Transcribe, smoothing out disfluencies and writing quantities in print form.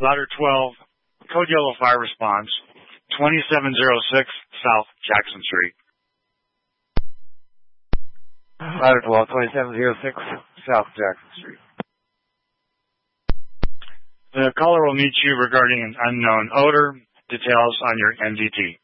Ladder 12, Code Yellow Fire Response, 2706 South Jackson Street. Ladder 12, 2706 South Jackson Street. The caller will meet you regarding an unknown odor. Details on your NDT.